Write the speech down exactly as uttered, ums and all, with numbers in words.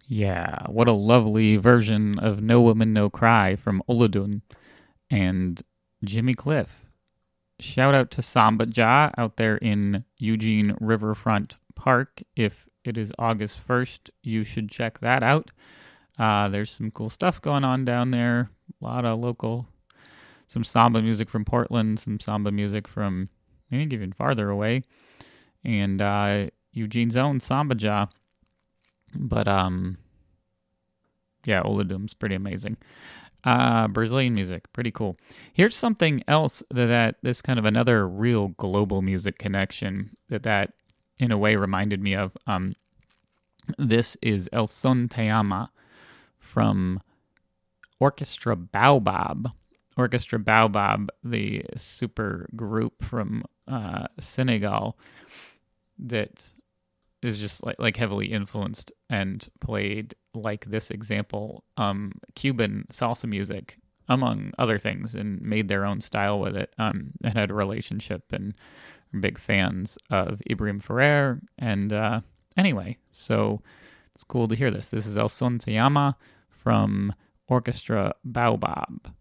Yeah, what a lovely version of No Woman, No Cry from Oludun and Jimmy Cliff. Shout out to Samba Ja out there in Eugene Riverfront Park. If it is August first, you should check that out. Uh, there's some cool stuff going on down there. A lot of local, some samba music from Portland, some samba music from, I think, even farther away. And uh, Eugene's own Samba Ja. But, um, yeah, Oludum's pretty amazing. Uh, Brazilian music, pretty cool. Here's something else that, that this kind of another real global music connection that that in a way reminded me of. Um, this is El Son Te Ama from Orchestra Baobab. Orchestra Baobab, the super group from uh, Senegal that is just like, like heavily influenced and played like this example, um, Cuban salsa music, among other things, and made their own style with it, um, and had a relationship and are big fans of Ibrahim Ferrer. And uh, anyway, so it's cool to hear this. This is El Son Te Llama from Orchestra Baobab.